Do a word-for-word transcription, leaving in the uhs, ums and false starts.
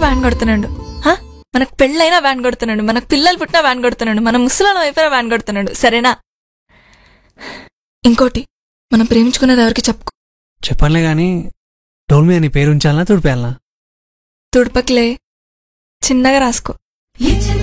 Van కొడుతున్నాడు. మనకు పెళ్ళైనా వ్యాన్ కొడుతున్నాడు, మనకు పిల్లలు పుట్టినా వ్యాన్ కొడుతున్నాడు, మన ముసలాళ్ళ వైపున వ్యాన్ కొడుతున్నాడు. సరేనా? ఇంకోటి, మనం ప్రేమించుకునేది ఎవరికి చెప్పుకో. చెప్పనులే గాని డోల్ మీద నీ పేరు ఉంచాలనా తుడిపేయాలనా? తుడపకిలే, చిన్నగా రాసుకో.